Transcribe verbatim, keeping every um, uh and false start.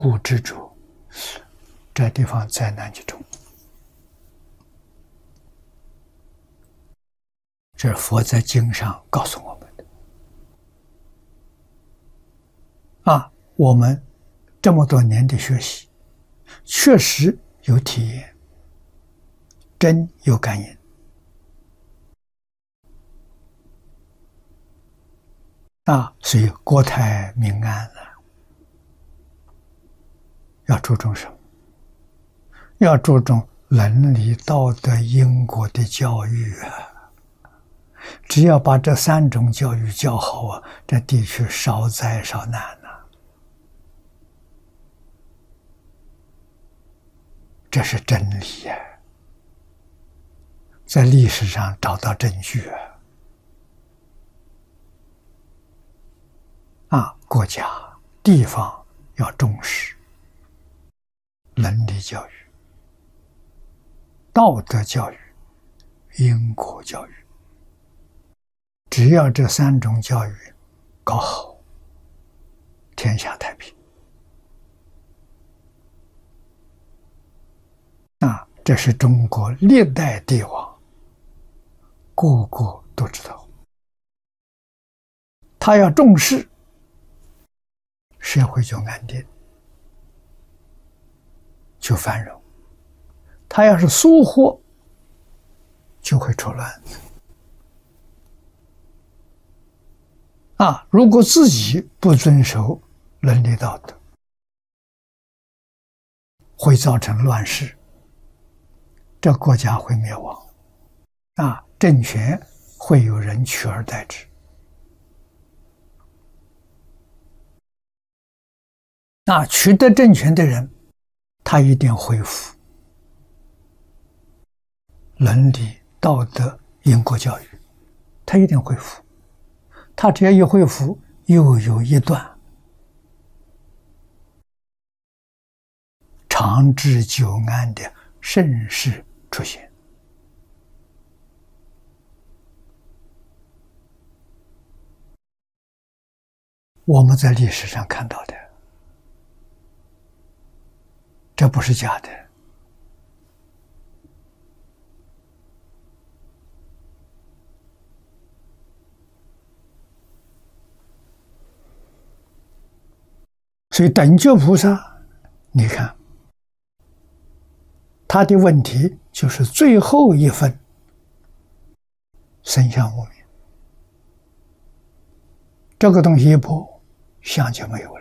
故执着，这地方灾难集中。这是佛在经上告诉我们的。啊，我们这么多年的学习，确实有体验，真有感应。啊，所以国泰民安了。要注重什么？要注重伦理道德因果的教育啊！只要把这三种教育教好啊，这地区少灾少难呐、啊。这是真理呀、啊，在历史上找到证据啊！啊，国家、地方要重视伦理教育、道德教育、因果教育。只要这三种教育搞好，天下太平。啊，这是中国历代帝王个个都知道。他要重视，社会就安定，就繁荣；他要是疏忽，就会出乱子。啊，如果自己不遵守伦理道德，会造成乱世，这国家会灭亡。啊，政权会有人取而代之。那取得政权的人，他一定恢复伦理道德因果教育，他一定恢复。他只要一恢复，又有一段长治久安的盛世出现。我们在历史上看到的，这不是假的。所以等觉菩萨，你看他的问题就是最后一分生相无明，这个东西一破，相就没有了。